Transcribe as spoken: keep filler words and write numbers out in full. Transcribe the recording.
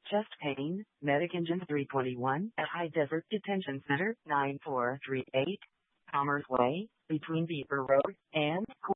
Chest pain, Medic Engine three twenty-one at High Desert Detention Center, nine four three eight, Commerce Way, between Beaver Road and